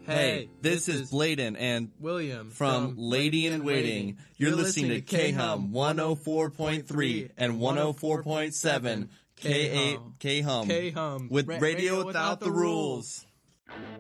Hey, this is Bladen and William from Lady in Waiting. You're listening to K-Hum 104.3 and 104.7 K-Hum K-Hum with Radio Without the Rules.